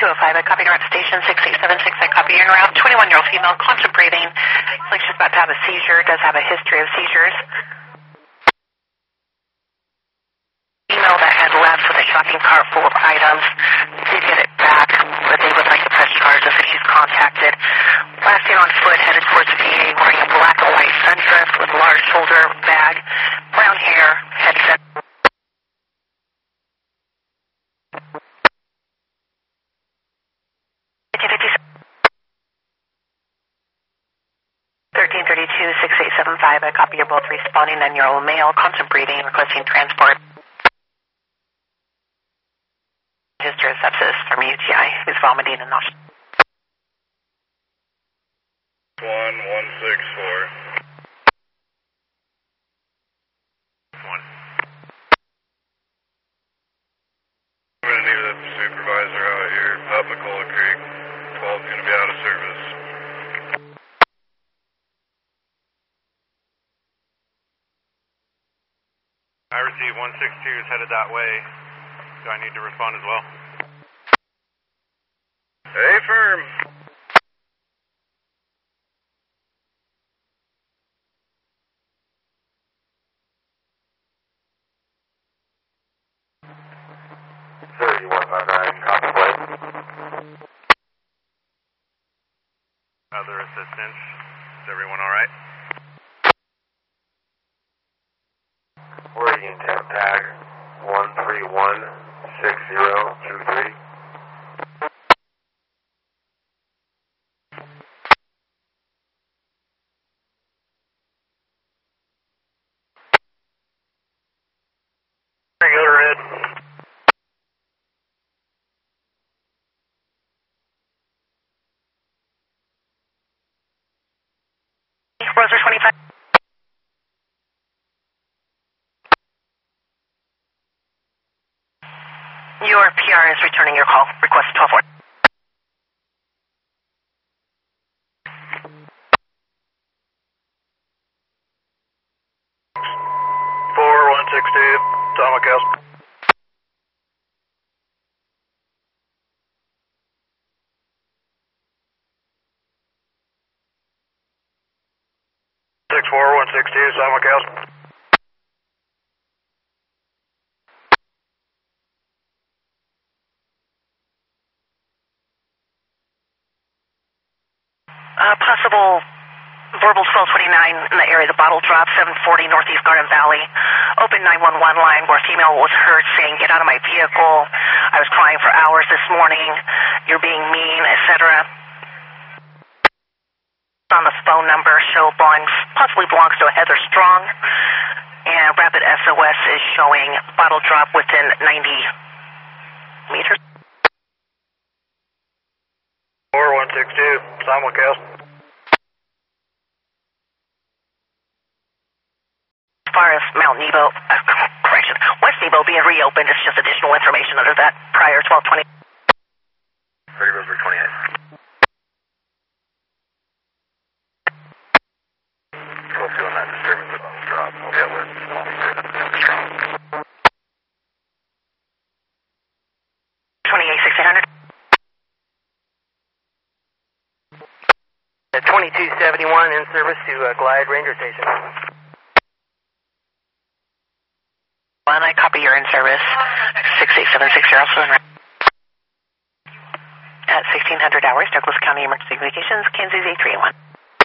205, I copy your route station 6876, I copy your route. 21-year-old female, constant breathing. Looks like she's about to have a seizure, does have a history of seizures. Female that had left with a shopping cart full of items, did get it back, but they would like to press charges if she's contacted. Last year on foot, headed towards the VA, wearing a black and white sundress with a large shoulder bag, brown hair, headset. I copy you're both responding, 9-year-old male, constant breathing, requesting transport. History of sepsis from UTI, who's vomiting and nausea. 1164. One. I'm going to need a supervisor out here up McCullough Creek. 12's going to be out of service. I received 162 is headed that way. Do I need to respond as well? Hey, firm. Other assistance. Is everyone all right? Oregon temp tag 1316023. Regular red. Roser 25. Your PR is returning your call. Request 12-4. Tomacast. 64162, Simulcast. Possible verbal 1229 in the area of the bottle drop, 740 Northeast Garden Valley. Open 911 line where female was heard saying, "Get out of my vehicle. I was crying for hours this morning. You're being mean," etc. On the phone number possibly belongs to a Heather Strong, and rapid SOS is showing bottle drop within 90 meters. 4162, Simulcast. As far as Mount Nebo, West Nebo being reopened, it's just additional information under that prior 1220. 30 Roseburg 28. Still feeling that disturbance of the drop. Yeah, we're strong. 28-1600. 2271 in service to Glide Ranger Station. One, I copy your in service. 68760 Surrender. At 1600 hours, Douglas County Emergency Communications, Kansas 8381.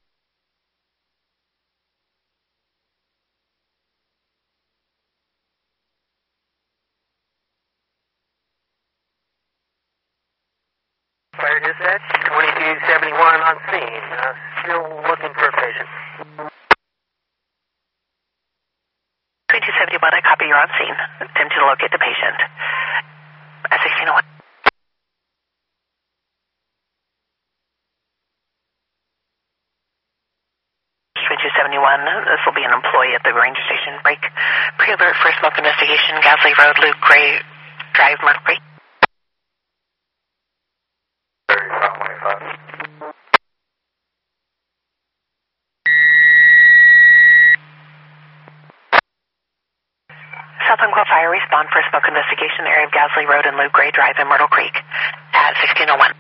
Fire dispatch, 2271 on scene. Still looking for a patient. 2271, I copy you're on scene. Attempt to locate the patient. At 1601. 2271, this will be an employee at the ranger station. Break pre-alert for smoke investigation. Gasley Road, Luke Gray Drive, Mercury. 3525. South Umpqua Fire, respond for a smoke investigation area of Gasley Road and Lou Gray Drive in Myrtle Creek at 1601.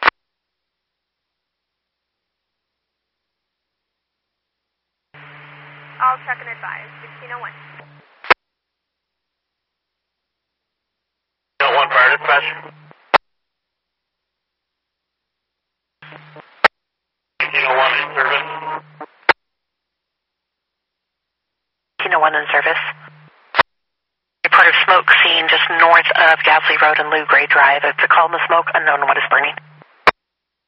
I'll check and advise. 1601. 1 fire dispatch. 1601 in service. 1601 in service. Report of smoke seen just north of Gasley Road and Lou Gray Drive. It's a column of smoke, unknown what is burning.